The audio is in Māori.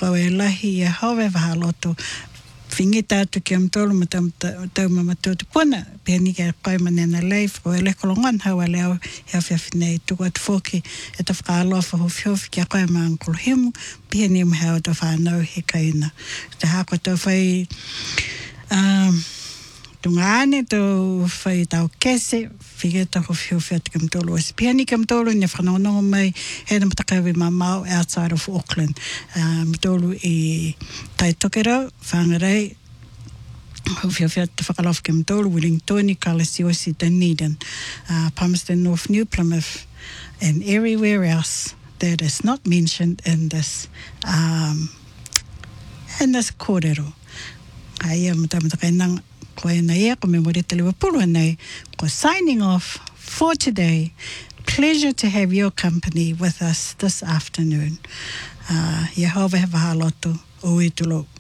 pawe lahi e hawe wahaloto. Whingi tātu ki am tolu ma tau mama tūtu puna. Pia ni kia koe manena leif o e lekolongan hawa leo hea whiawhinei tuku atu whoki e ta whakaalofa hofi kia koe ma Uncle Himu. Pia ni umheo ta whanau he kaina. Te hako tau whai tungaane tau whai tau kese whige ta hofi atu ki am tolu. Pia ni ki am tolu ni whanonongo mai he na matakawi mamau outside of Auckland. Mtolu I tai tokera, whangarei, Howhia te whakalofa ke Mtolu, Wellingtoni, Kalasiosi, Dunedin, Palmerston, North New Plymouth, and everywhere else that is not mentioned in this kōrero. Ai mata kai nang koe na ia, ko me mori te lewa pulu nei, ko signing off for today. Pleasure to have your company with us this afternoon. Yehova he wahaloto o i tulo.